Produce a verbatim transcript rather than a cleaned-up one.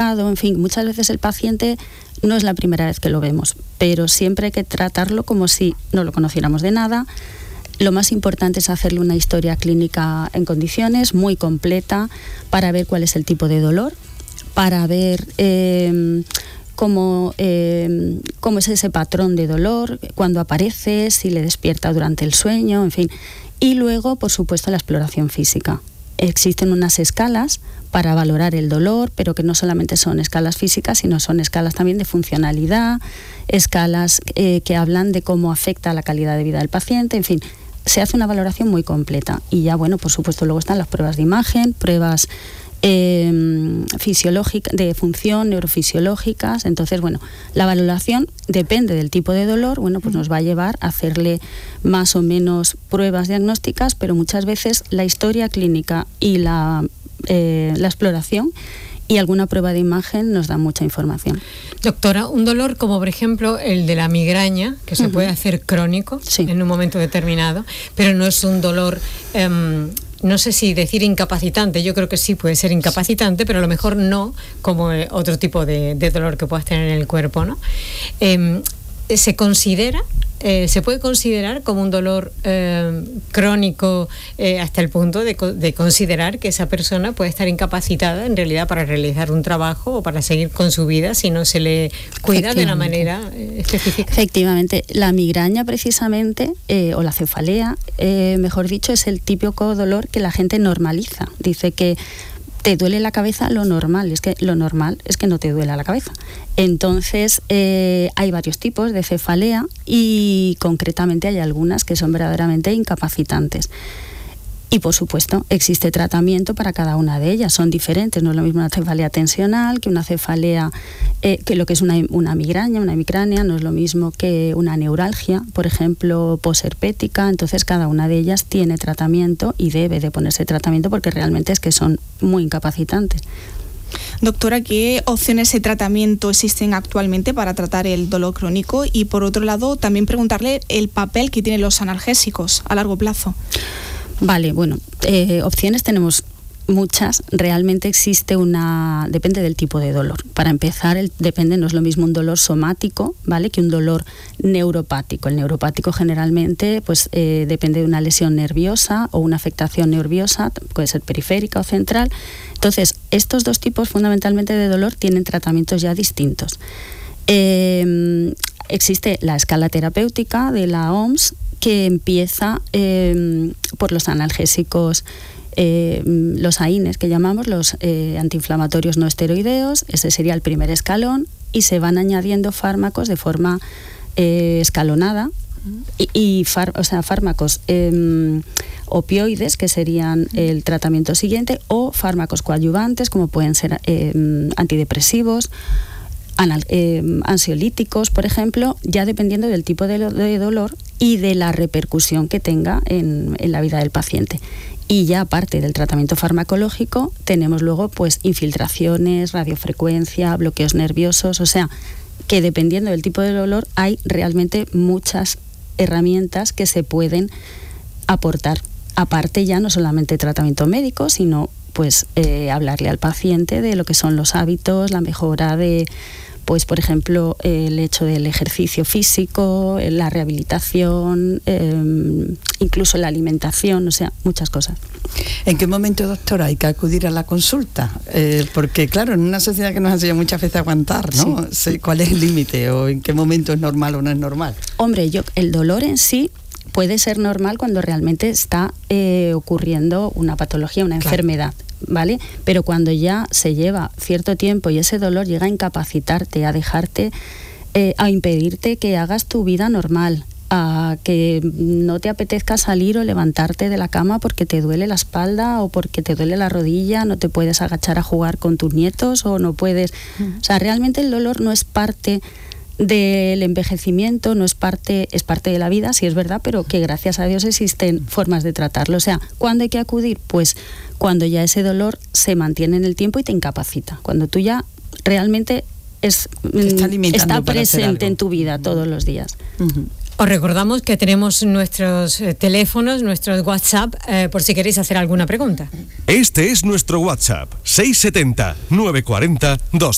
cruzado, en fin, muchas veces el paciente no es la primera vez que lo vemos, pero siempre hay que tratarlo como si no lo conociéramos de nada. Lo más importante es hacerle una historia clínica en condiciones, muy completa, para ver cuál es el tipo de dolor, para ver eh, cómo, eh, cómo es ese patrón de dolor, cuándo aparece, si le despierta durante el sueño, en fin. Y luego, por supuesto, la exploración física. Existen unas escalas para valorar el dolor, pero que no solamente son escalas físicas, sino son escalas también de funcionalidad, escalas eh, que hablan de cómo afecta la calidad de vida del paciente, en fin, se hace una valoración muy completa. Y ya, bueno, por supuesto, luego están las pruebas de imagen, pruebas eh, fisiológicas, de función, neurofisiológicas. Entonces, bueno, la valoración depende del tipo de dolor, bueno, pues nos va a llevar a hacerle más o menos pruebas diagnósticas, pero muchas veces la historia clínica y la, eh, la exploración y alguna prueba de imagen nos da mucha información. Doctora, un dolor como por ejemplo el de la migraña, que se uh-huh. puede hacer crónico sí. en un momento determinado, pero no es un dolor, um, no sé si decir incapacitante, yo creo que sí puede ser incapacitante, pero a lo mejor no como otro tipo de, de dolor que puedas tener en el cuerpo, ¿no? Um, ¿Se considera, eh, se puede considerar como un dolor eh, crónico eh, hasta el punto de, de considerar que esa persona puede estar incapacitada en realidad para realizar un trabajo o para seguir con su vida si no se le cuida de una manera eh, específica? Efectivamente, la migraña precisamente, eh, o la cefalea, eh, mejor dicho, es el típico dolor que la gente normaliza. Dice que te duele la cabeza, lo normal es que lo normal es que no te duela la cabeza. Entonces eh, hay varios tipos de cefalea y concretamente hay algunas que son verdaderamente incapacitantes. Y por supuesto existe tratamiento para cada una de ellas, son diferentes, no es lo mismo una cefalea tensional que una cefalea, eh, que lo que es una, una migraña, una hemicrania, no es lo mismo que una neuralgia, por ejemplo, posherpética. Entonces cada una de ellas tiene tratamiento y debe de ponerse tratamiento porque realmente es que son muy incapacitantes. Doctora, ¿qué opciones de tratamiento existen actualmente para tratar el dolor crónico? Y por otro lado, también preguntarle el papel que tienen los analgésicos a largo plazo. Vale, bueno, eh, opciones tenemos muchas. Realmente existe una... depende del tipo de dolor. Para empezar, el, depende, no es lo mismo un dolor somático, ¿vale?, que un dolor neuropático. El neuropático generalmente pues eh, depende de una lesión nerviosa o una afectación nerviosa, puede ser periférica o central. Entonces, estos dos tipos fundamentalmente de dolor tienen tratamientos ya distintos. Eh, existe la escala terapéutica de la O M S, que empieza eh, por los analgésicos, eh, los A I N E S que llamamos, los eh, antiinflamatorios no esteroideos. Ese sería el primer escalón, y se van añadiendo fármacos de forma eh, escalonada, y, y far, o sea, fármacos eh, opioides, que serían el tratamiento siguiente, o fármacos coadyuvantes, como pueden ser eh, antidepresivos, Anal, eh, ansiolíticos, por ejemplo, ya dependiendo del tipo de, de dolor y de la repercusión que tenga en, en la vida del paciente. Y ya aparte del tratamiento farmacológico, tenemos luego pues infiltraciones, radiofrecuencia, bloqueos nerviosos, o sea, que dependiendo del tipo de dolor hay realmente muchas herramientas que se pueden aportar. Aparte ya no solamente tratamiento médico, sino pues eh, hablarle al paciente de lo que son los hábitos, la mejora de, pues por ejemplo, eh, el hecho del ejercicio físico, la rehabilitación, eh, incluso la alimentación, o sea, muchas cosas. ¿En qué momento, doctora, hay que acudir a la consulta? Eh, porque claro, en una sociedad que nos enseña muchas veces a aguantar, ¿no? Sí. ¿Cuál es el límite o en qué momento es normal o no es normal? Hombre, yo el dolor en sí puede ser normal cuando realmente está eh, ocurriendo una patología, una claro. enfermedad, ¿vale? Pero cuando ya se lleva cierto tiempo y ese dolor llega a incapacitarte, a dejarte, eh, a impedirte que hagas tu vida normal, a que no te apetezca salir o levantarte de la cama porque te duele la espalda o porque te duele la rodilla, no te puedes agachar a jugar con tus nietos o no puedes... Mm. O sea, realmente el dolor no es parte del envejecimiento, no es parte, es parte de la vida, sí es verdad, pero que gracias a Dios existen formas de tratarlo. O sea, ¿cuándo hay que acudir? Pues cuando ya ese dolor se mantiene en el tiempo y te incapacita. Cuando tú ya realmente es, está, está presente en tu vida todos los días. Uh-huh. Os recordamos que tenemos nuestros eh, teléfonos, nuestros WhatsApp, eh, por si queréis hacer alguna pregunta. Este es nuestro WhatsApp, seis setenta, novecientos cuarenta, doscientos.